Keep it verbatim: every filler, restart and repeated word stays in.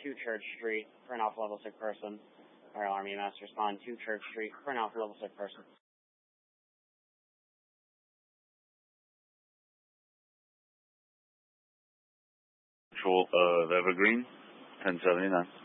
to Church Street for an alpha level sick person. Fire alarm E M S respond to Church Street for an alpha level sick person. Control of Evergreen, ten seventy-nine.